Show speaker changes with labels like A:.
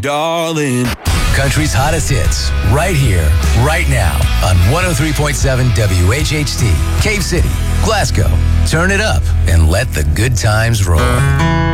A: darling.
B: Country's hottest hits, right here, right now, on 103.7 WHHT, Cave City, Glasgow. Turn it up and let the good times roll.